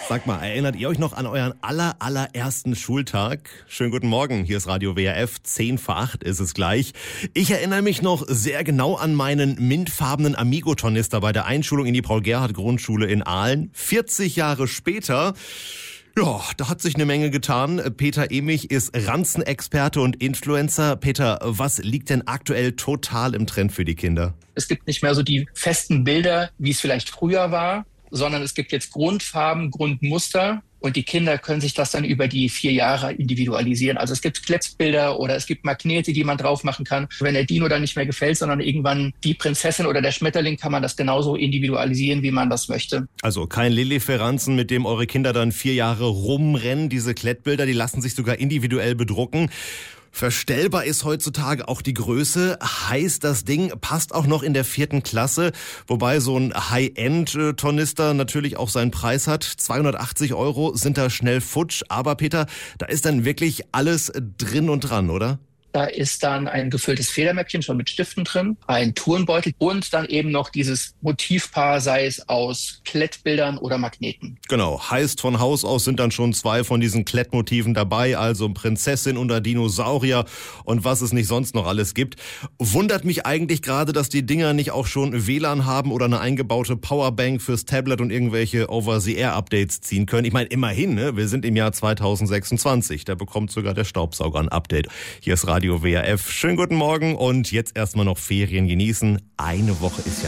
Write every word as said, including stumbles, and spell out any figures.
Sag mal, erinnert ihr euch noch an euren aller, allerersten Schultag? Schönen guten Morgen, hier ist Radio W R F, zehn vor acht ist es gleich. Ich erinnere mich noch sehr genau an meinen mintfarbenen Amigo-Tornister bei der Einschulung in die Paul-Gerhardt-Grundschule in Aalen. vierzig Jahre später... Ja, da hat sich eine Menge getan. Peter Emich ist Ranzenexperte und Influencer. Peter, was liegt denn aktuell total im Trend für die Kinder? Es gibt nicht mehr so die festen Bilder, wie es vielleicht früher war, sondern es gibt jetzt Grundfarben, Grundmuster. Und die Kinder können sich das dann über die vier Jahre individualisieren. Also es gibt Kletzbilder oder es gibt Magnete, die man drauf machen kann. Wenn der Dino dann nicht mehr gefällt, sondern irgendwann die Prinzessin oder der Schmetterling, kann man das genauso individualisieren, wie man das möchte. Also kein Lilliferanzen, mit dem eure Kinder dann vier Jahre rumrennen. Diese Klettbilder, die lassen sich sogar individuell bedrucken. Verstellbar ist heutzutage auch die Größe, heißt das Ding passt auch noch in der vierten Klasse, wobei so ein High-End-Tornister natürlich auch seinen Preis hat. zweihundertachtzig Euro sind da schnell futsch, aber Peter, da ist dann wirklich alles drin und dran, oder? Da ist dann ein gefülltes Federmäppchen schon mit Stiften drin, ein Turnbeutel und dann eben noch dieses Motivpaar, sei es aus Klettbildern oder Magneten. Genau, heißt von Haus aus sind dann schon zwei von diesen Klettmotiven dabei, also Prinzessin und ein Dinosaurier und was es nicht sonst noch alles gibt. Wundert mich eigentlich gerade, dass die Dinger nicht auch schon W L A N haben oder eine eingebaute Powerbank fürs Tablet und irgendwelche Over-the-Air-Updates ziehen können. Ich meine, immerhin, ne? Wir sind im Jahr zweitausendsechsundzwanzig, da bekommt sogar der Staubsauger ein Update. Hier ist Radio W R F. Schönen guten Morgen und jetzt erstmal noch Ferien genießen. Eine Woche ist ja